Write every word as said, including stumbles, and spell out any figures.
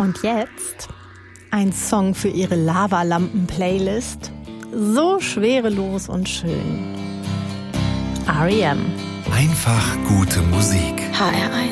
Und jetzt ein Song für Ihre Lavalampen-Playlist. So schwerelos und schön. R E M. Einfach gute Musik. H R eins.